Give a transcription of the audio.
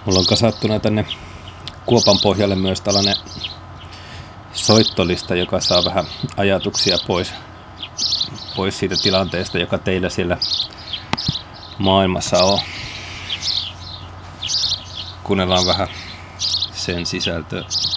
Mulla on kasattuna tänne kuopan pohjalle myös tällainen soittolista, joka saa vähän ajatuksia pois siitä tilanteesta, joka teillä siellä maailmassa on. Kuunnellaan vähän sen sisältöä.